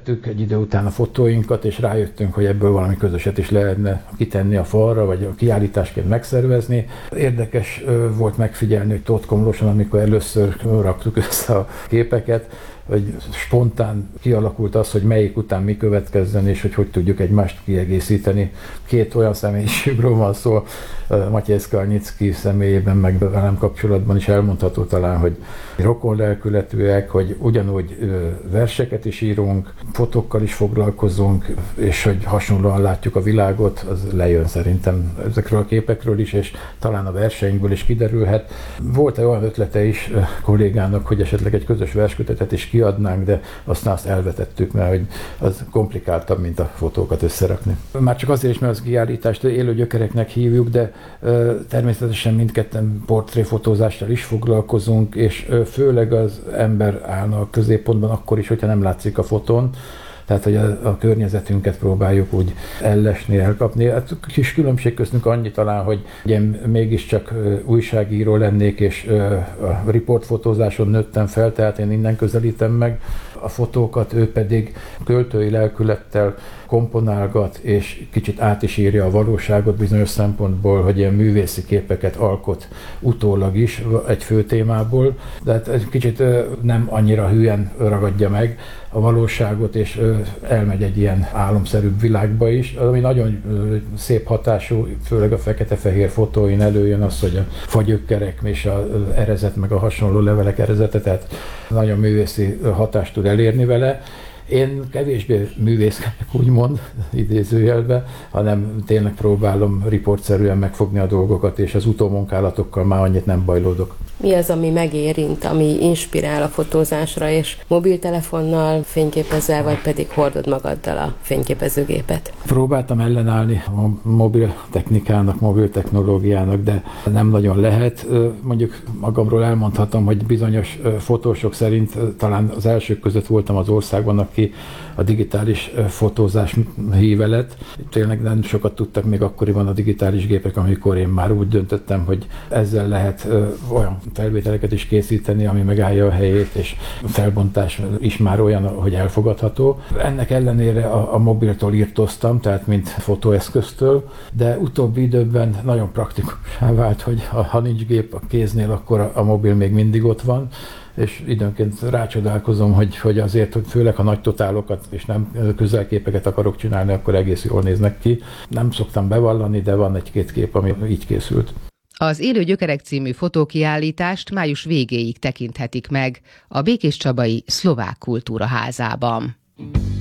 összeszedtük egy idő után a fotóinkat, és rájöttünk, hogy ebből valami közöset is lehetne kitenni a falra, vagy a kiállításként megszervezni. Érdekes volt megfigyelni, hogy Tóth Komlóson, amikor először raktuk össze a képeket, hogy spontán kialakult az, hogy melyik után mi következzen, és hogy tudjuk egymást kiegészíteni. Két olyan személyiségről van szó, Matyej Skalnyicki személyében, meg velem kapcsolatban is elmondható talán, hogy rokon lelkületűek, hogy ugyanúgy verseket is írunk, fotókkal is foglalkozunk, és hogy hasonlóan látjuk a világot, az lejön szerintem ezekről a képekről is, és talán a verseinkből is kiderülhet. Volt egy olyan ötlete is kollégának, hogy esetleg egy közös verskötetet is kiadnánk, de aztán azt elvetettük, mert hogy az komplikáltabb, mint a fotókat összerakni. Már csak azért is, mert az kiállítást élő gyökereknek hívjuk, de természetesen mindketten portréfotózással is foglalkozunk, és főleg az ember állna a középpontban akkor is, hogyha nem látszik a fotón. Tehát, hogy a környezetünket próbáljuk úgy ellesni, elkapni. Hát kis különbség köztünk annyi talán, hogy én mégiscsak újságíró lennék, és a riportfotózáson nőttem fel, tehát én innen közelítem meg a fotókat, ő pedig költői lelkülettel komponálgat, és kicsit át is írja a valóságot bizonyos szempontból, hogy ilyen művészi képeket alkot utólag is egy fő témából, de hát egy kicsit nem annyira hülyen ragadja meg a valóságot, és elmegy egy ilyen álomszerűbb világba is, ami nagyon szép hatású, főleg a fekete-fehér fotóin előjön az, hogy a fagyökkerek és az erezet, meg a hasonló levelek erezete, tehát nagyon művészi hatást tud elérni vele. Én kevésbé művészkedek, úgymond, idézőjelbe, hanem tényleg próbálom riportszerűen megfogni a dolgokat, és az utómunkálatokkal már annyit nem bajlódok. Mi az, ami megérint, ami inspirál a fotózásra, és mobiltelefonnal fényképezel, vagy pedig hordod magaddal a fényképezőgépet? Próbáltam ellenállni a mobil technikának, mobil technológiának, de nem nagyon lehet. Mondjuk magamról elmondhatom, hogy bizonyos fotósok szerint talán az elsők között voltam az országban, aki a digitális fotózás híve lett. Tényleg nem sokat tudtak még akkoriban a digitális gépek, amikor én már úgy döntöttem, hogy ezzel lehet olyan felvételeket is készíteni, ami megállja a helyét, és a felbontás is már olyan, hogy elfogadható. Ennek ellenére a mobiltól írtoztam, tehát mint fotóeszköztől, de utóbbi időben nagyon praktikussá vált, hogy ha nincs gép a kéznél, akkor a mobil még mindig ott van, és időnként rácsodálkozom, hogy azért, hogy főleg ha nagy totálokat és nem közelképeket akarok csinálni, akkor egész jól néznek ki. Nem szoktam bevallani, de van egy-két kép, ami így készült. Az Élő Gyökerek című fotókiállítást május végéig tekinthetik meg a Békéscsabai Szlovák Kultúra Házában.